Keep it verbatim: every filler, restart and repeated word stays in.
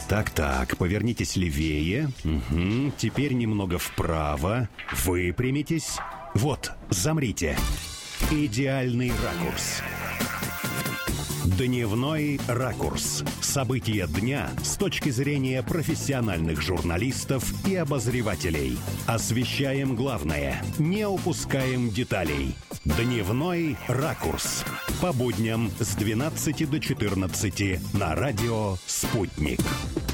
Так-так, повернитесь левее. Угу. Теперь немного вправо. Выпрямитесь. Вот, замрите. Идеальный ракурс. Дневной ракурс. События дня с точки зрения профессиональных журналистов и обозревателей. Освещаем главное, не упускаем деталей. Дневной ракурс. По будням с двенадцати до четырнадцати на радио «Спутник».